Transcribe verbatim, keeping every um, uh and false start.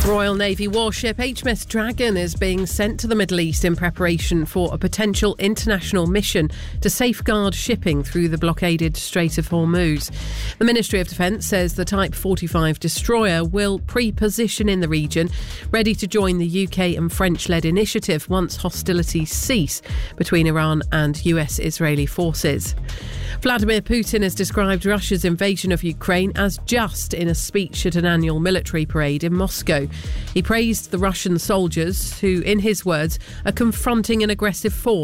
Royal Navy warship H M S Dragon is being sent to the Middle East in preparation for a potential international mission to safeguard shipping through the blockaded Strait of Hormuz. The Ministry of Defence says the Type forty-five destroyer will pre-position in the region, ready to join the U K and French-led initiative once hostilities cease between Iran and U S-Israeli forces. Vladimir Putin has described Russia's invasion of Ukraine as just in a speech at an annual military parade in Moscow. He praised the Russian soldiers who, in his words, are confronting an aggressive force